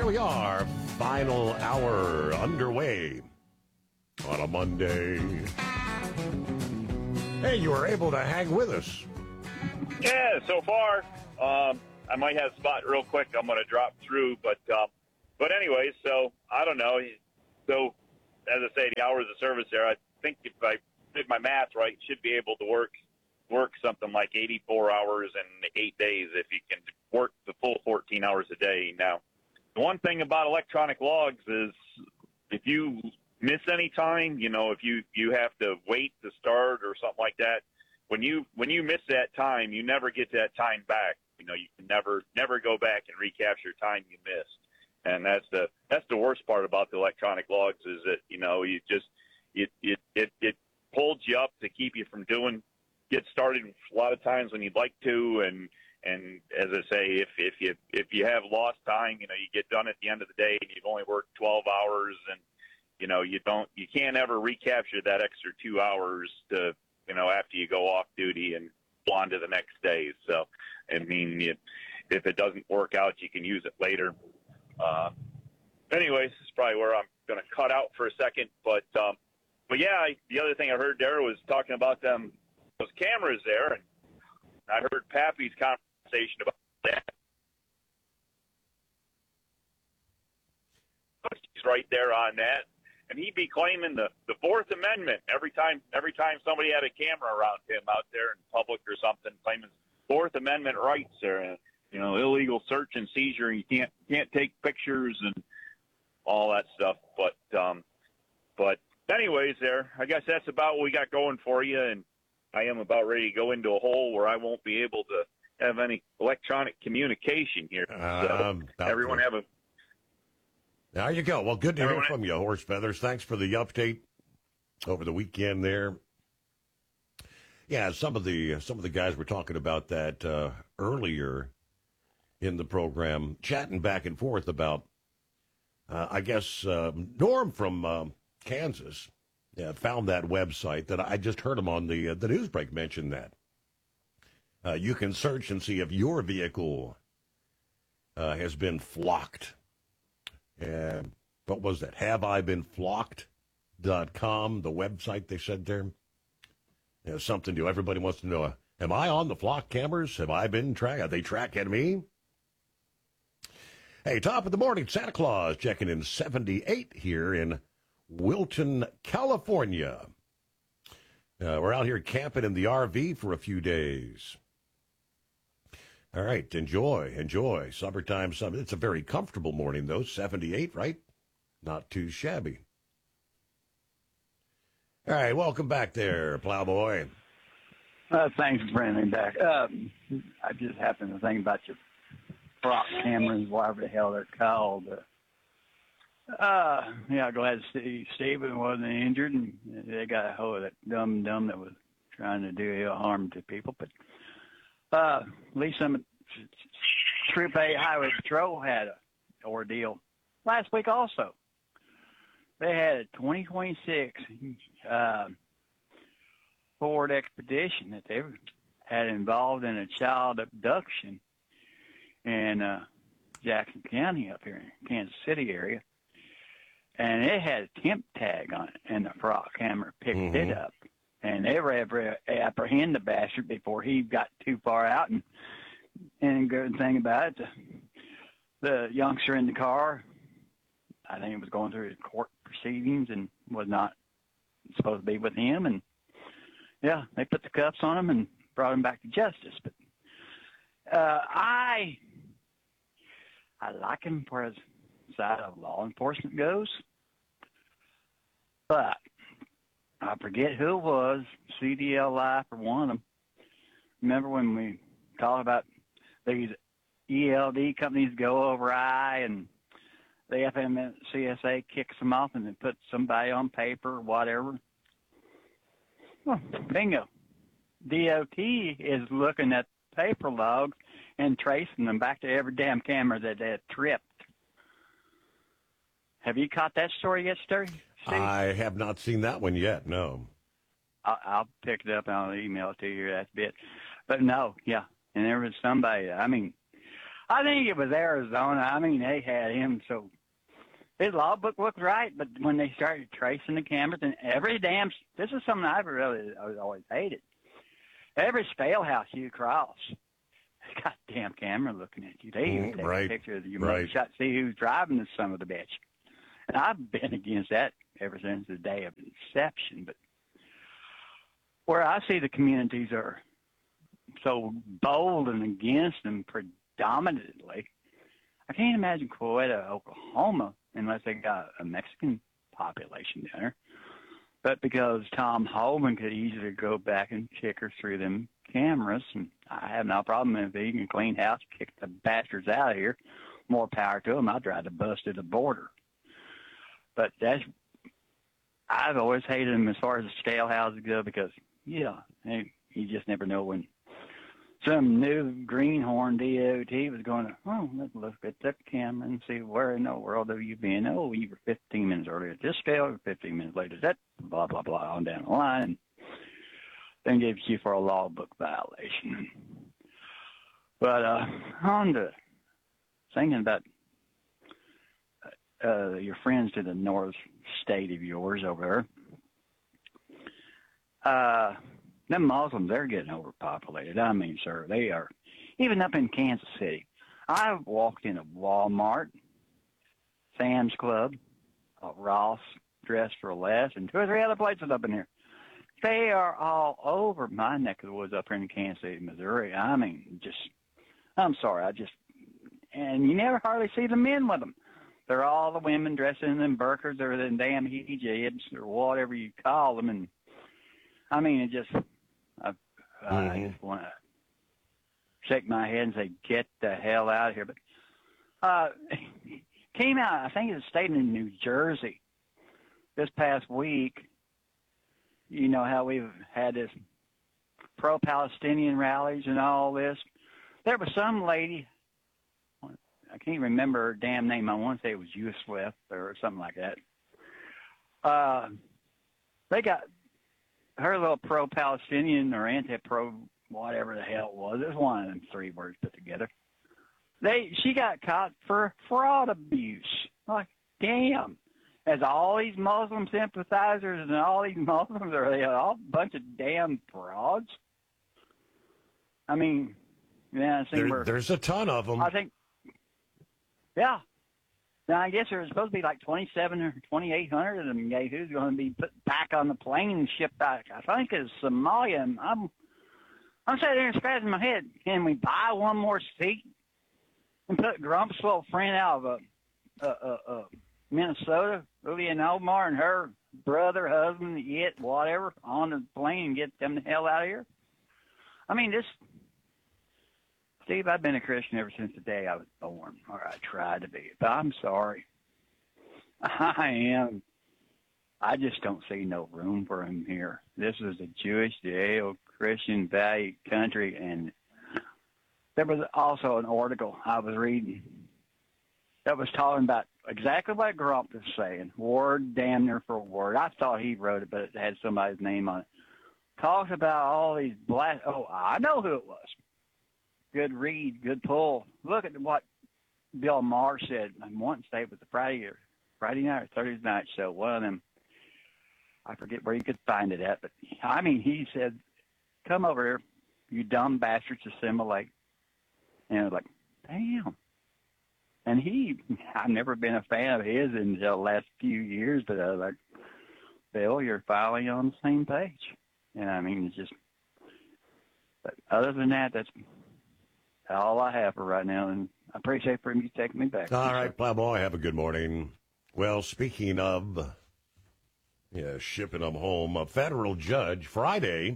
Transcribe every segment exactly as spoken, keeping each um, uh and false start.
here we are, final hour underway on a Monday. Hey, you were able to hang with us. Yeah, so far, um, I might have a spot real quick. I'm going to drop through, but uh, but anyway, so I don't know. So as I say, the hours of service there, I think if I did my math right, should be able to work work something like eighty-four hours in eight days if you can work the full fourteen hours a day. Now, the one thing about electronic logs is if you miss any time, you know, if you, you have to wait to start or something like that, when you when you miss that time, you never get that time back. You know, you can never never go back and recapture time you missed. And that's the that's the worst part about the electronic logs is that, you know, you just it it it, it holds you up to keep you from doing get started a lot of times when you'd like to, and and as I say, if if you if you have lost time, you know, you get done at the end of the day and you've only worked twelve hours, and you know you don't you can't ever recapture that extra two hours to you know after you go off duty and go on to the next day. So I mean, you, if it doesn't work out, you can use it later. Uh, anyways, this is probably where I'm going to cut out for a second, but um, but yeah, I, the other thing I heard there was talking about them those cameras there, and I heard Pappy's conversation about that. He's right there on that, and he'd be claiming the, the Fourth Amendment every time every time somebody had a camera around him out there in public or something, claiming Fourth Amendment rights there, you know, illegal search and seizure, and you can't can't take pictures and all that stuff. But um, but anyways, there, I guess that's about what we got going for you, and I am about ready to go into a hole where I won't be able to have any electronic communication here. So Um, everyone have a... There you go. Well, good to Everyone hear have... from you, Horse Feathers. Thanks for the update over the weekend there. Yeah, some of the some of the guys were talking about that uh, earlier in the program, chatting back and forth about, uh, I guess, uh, Norm from uh, Kansas. Yeah, found that website that I just heard him on the uh, the news break mention that. Uh, you can search and see if your vehicle uh, has been flocked. And what was that? Have I been flocked dot com, the website they said there. You know, something new. Everybody wants to know, uh, am I on the flock cameras? Have I been tracked? Are they tracking me? Hey, top of the morning, Santa Claus checking in seventy-eight here in Wilton, California. Uh, we're out here camping in the R V for a few days. All right, enjoy, enjoy. Summertime, summer. It's a very comfortable morning, though. seventy-eight, right? Not too shabby. All right, welcome back there, Plowboy. Uh, thanks for bringing me back. Um, I just happened to think about your prop cameras, whatever the hell they're called. Uh, Uh, yeah, glad to see Stephen wasn't injured, and they got a hold of that dumb dumb that was trying to do ill harm to people. But uh, at least some Troop A Highway Patrol had a ordeal last week also. They had a twenty twenty-six uh, Ford Expedition that they had involved in a child abduction in uh, Jackson County up here in Kansas City area. And it had a temp tag on it, and the frog hammer picked mm-hmm. it up. And they were able to apprehend the bastard before he got too far out. And and good thing about it, the, the youngster in the car, I think it was going through his court proceedings and was not supposed to be with him. And, yeah, they put the cuffs on him and brought him back to justice. But uh, I, I like him for his side of law enforcement goes, but I forget who it was, C D L I for one of them. Remember when we talked about these E L D companies go over I and the F M C S A kicks them off and then puts somebody on paper or whatever? Well, bingo. D O T is looking at paper logs and tracing them back to every damn camera that they had tripped. Have you caught that story yet, Steve? I have not seen that one yet, no. I'll, I'll pick it up and I'll email it to you that bit. But no, yeah. And there was somebody, I mean, I think it was Arizona. I mean, they had him so his logbook looked right, but when they started tracing the cameras and every damn, this is something I've really I was always hated. Every scale house you cross, got a damn camera looking at you. They even Mm, take right, a picture of your right. mugshot, see who's driving this son of a bitch. And I've been against that ever since the day of inception. But where I see the communities are so bold and against them predominantly, I can't imagine Coweta, Oklahoma, unless they got a Mexican population down there. But because Tom Homan could easily go back and kick her through them cameras, and I have no problem if he can clean house, kick the bastards out of here. More power to him. I'd drive to bust at the border. But that's, I've always hated them as far as the scale houses go because, yeah, hey, you just never know when some new greenhorn D O T was going to, oh, let's look at the camera and see where in the world have you been. Oh, you were fifteen minutes earlier at this scale, fifteen minutes later, that blah, blah, blah, on down the line. Then gives you for a logbook violation. But uh, on to thinking about uh, your friends to the north state of yours over there, uh, them Muslims, they're getting overpopulated. I mean, sir, they are. Even up in Kansas City, I walked in a Walmart, Sam's Club, uh, Ross, Dress for Less, and two or three other places up in here. They are all over my neck of the woods up here in Kansas City, Missouri. I mean, just, I'm sorry, I just, and you never hardly see the men with them. They're all the women dressing in them burqas or them damn hijabs or whatever you call them. And I mean, it just, I, mm-hmm. I just want to shake my head and say, get the hell out of here. But uh, came out, I think it was stayed in New Jersey this past week. You know how we've had this pro-Palestinian rallies and all this. There was some lady, I can't remember her damn name. I want to say it was Yusuf or something like that. Uh, they got her little pro-Palestinian or anti-pro, whatever the hell it was. It was one of them three words put together. They She got caught for fraud abuse. Like, damn. As all these Muslim sympathizers and all these Muslims, are they all a bunch of damn frauds? I mean, yeah, I think there, there's a ton of them. I think, yeah. Now, I guess there's supposed to be like twenty-seven or twenty-eight hundred of them guys who's going to be put back on the plane and shipped back. I think it's Somalia. And I'm, I'm sitting there and scratching my head. Can we buy one more seat and put Grump's little friend out of a, a, a, a Minnesota, Julian Omar, and her brother, husband, it, whatever, on the plane and get them the hell out of here? I mean, this, Steve, I've been a Christian ever since the day I was born, or I tried to be, but I'm sorry. I am. I just don't see no room for him here. This is a Jewish, Judeo-Christian valued country, and there was also an article I was reading that was talking about exactly what Grump was saying, word damn near for word. I thought he wrote it, but it had somebody's name on it. Talks about all these black, oh, I know who it was. Good read, good pull. Look at what Bill Maher said. And one state was the Friday or Friday night or Thursday night show. One of them, I forget where you could find it at, but I mean, he said, come over here, you dumb bastards, assimilate. And I was like, damn. And he, I've never been a fan of his until the last few years, but I was like, Bill, you're finally on the same page. And I mean, it's just, but other than that, that's all I have for right now. And I appreciate for you taking me back. All right, Plowboy, have a good morning. Well, speaking of yeah, shipping them home, a federal judge Friday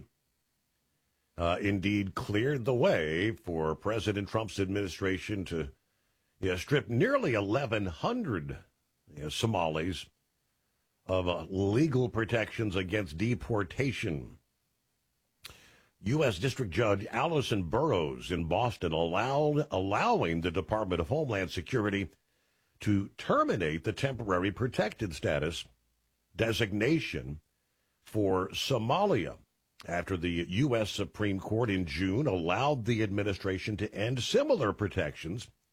uh, indeed cleared the way for President Trump's administration to Yeah, stripped nearly eleven hundred you know, Somalis of uh, legal protections against deportation. U S. District Judge Allison Burroughs in Boston allowed allowing the Department of Homeland Security to terminate the temporary protected status designation for Somalia after the U S. Supreme Court in June allowed the administration to end similar protections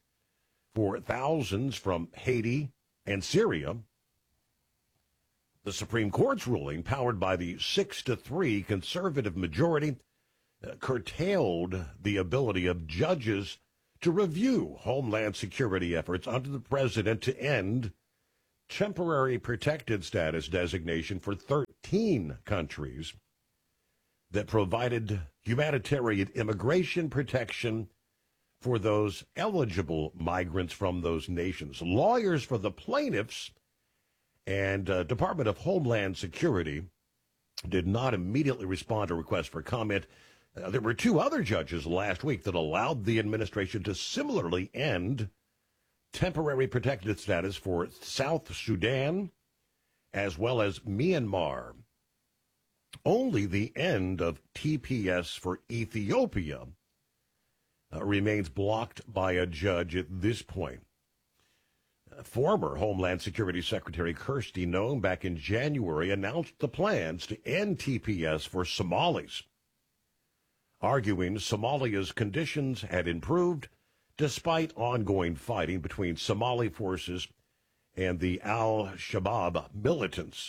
for thousands from Haiti and Syria. The Supreme Court's ruling, powered by the six to three conservative majority, uh, curtailed the ability of judges to review Homeland Security efforts under the president to end temporary protected status designation for thirteen countries that provided humanitarian immigration protection for those eligible migrants from those nations. Lawyers for the plaintiffs and uh, Department of Homeland Security did not immediately respond to requests for comment. Uh, there were two other judges last week that allowed the administration to similarly end temporary protected status for South Sudan as well as Myanmar. Only the end of T P S for Ethiopia uh, remains blocked by a judge at this point. Uh, former Homeland Security Secretary Kristi Noem back in January announced the plans to end T P S for Somalis, arguing Somalia's conditions had improved despite ongoing fighting between Somali forces and the al-Shabaab militants.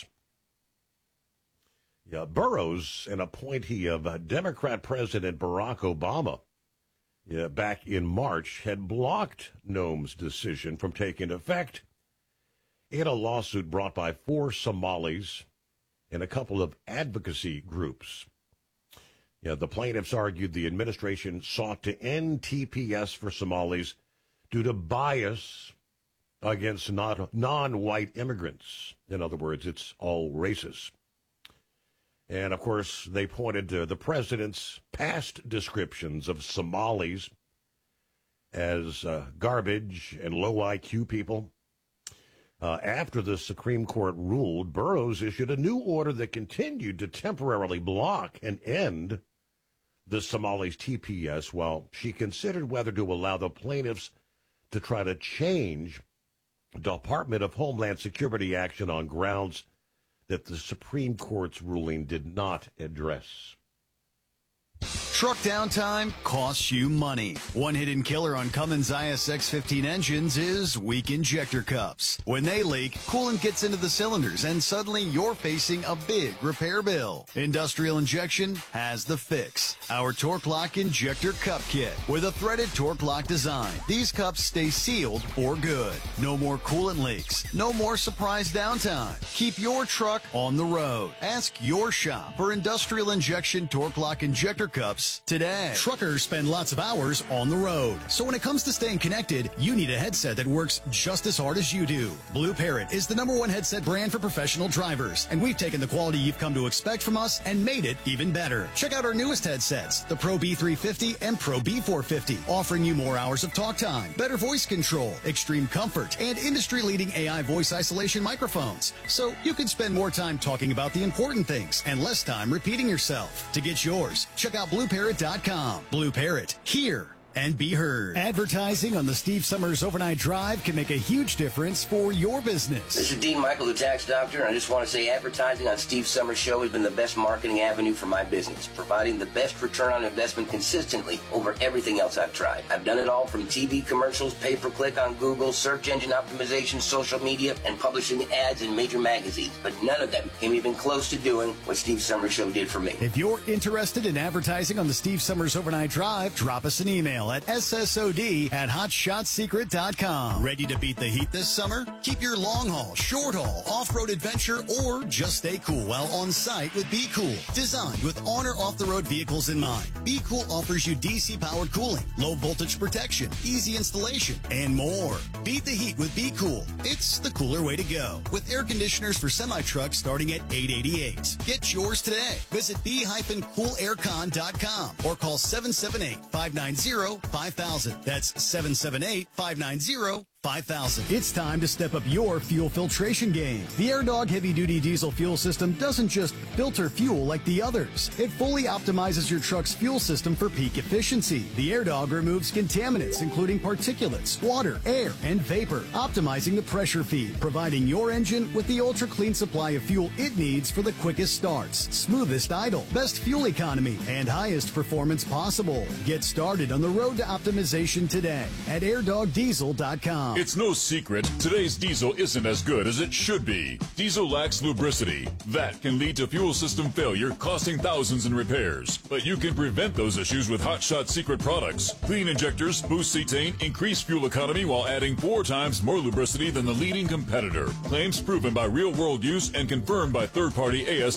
Yeah, Burrows, an appointee of uh, Democrat President Barack Obama, yeah, back in March, had blocked Noem's decision from taking effect in a lawsuit brought by four Somalis and a couple of advocacy groups. Yeah, the plaintiffs argued the administration sought to end T P S for Somalis due to bias against not, non-white immigrants. In other words, it's all racist. And, of course, they pointed to the president's past descriptions of Somalis as uh, garbage and low I Q people. Uh, after the Supreme Court ruled, Burrows issued a new order that continued to temporarily block and end the Somalis' T P S while she considered whether to allow the plaintiffs to try to change Department of Homeland Security action on grounds that the Supreme Court's ruling did not address. Truck downtime costs you money. One hidden killer on Cummins I S X fifteen engines is weak injector cups. When they leak, coolant gets into the cylinders and suddenly you're facing a big repair bill. Industrial Injection has the fix. Our Torque Lock Injector Cup Kit with a threaded Torque Lock design. These cups stay sealed for good. No more coolant leaks. No more surprise downtime. Keep your truck on the road. Ask your shop for Industrial Injection Torque Lock Injector Cups today. Truckers spend lots of hours on the road. So when it comes to staying connected, you need a headset that works just as hard as you do. Blue Parrot is the number one headset brand for professional drivers, and we've taken the quality you've come to expect from us and made it even better. Check out our newest headsets, the Pro B three fifty and Pro B four fifty, offering you more hours of talk time, better voice control, extreme comfort, and industry-leading A I voice isolation microphones. So you can spend more time talking about the important things and less time repeating yourself. To get yours, check out blue parrot dot com. Blue Parrot, hear and be heard. Advertising on the Steve Summers Overnight Drive can make a huge difference for your business. This is Dean Michael, the tax doctor, and I just want to say advertising on Steve Summers' show has been the best marketing avenue for my business, providing the best return on investment consistently over everything else I've tried. I've done it all from T V commercials, pay-per-click on Google, search engine optimization, social media, and publishing ads in major magazines, but none of them came even close to doing what Steve Summers' show did for me. If you're interested in advertising on the Steve Summers Overnight Drive, drop us an email at S S O D at hot shot secret dot com. Ready to beat the heat this summer? Keep your long haul, short haul, off-road adventure, or just stay cool while on site with Be Cool. Designed with on or off-the-road vehicles in mind, Be Cool offers you D C-powered cooling, low voltage protection, easy installation, and more. Beat the heat with Be Cool. It's the cooler way to go. With air conditioners for semi-trucks starting at eight eighty-eight. Get yours today. Visit be cool air con dot com or call seven seven eight, five nine zero, five thousand. That's seven seven eight, five nine zero, five thousand. five thousand. It's time to step up your fuel filtration game. The AirDog heavy-duty diesel fuel system doesn't just filter fuel like the others. It fully optimizes your truck's fuel system for peak efficiency. The AirDog removes contaminants, including particulates, water, air, and vapor, optimizing the pressure feed, providing your engine with the ultra-clean supply of fuel it needs for the quickest starts, smoothest idle, best fuel economy, and highest performance possible. Get started on the road to optimization today at air dog diesel dot com. It's no secret today's diesel isn't as good as it should be. Diesel lacks lubricity. That can lead to fuel system failure, costing thousands in repairs. But you can prevent those issues with Hot Shot Secret products. Clean injectors, boost cetane, increase fuel economy while adding four times more lubricity than the leading competitor. Claims proven by real-world use and confirmed by third-party A S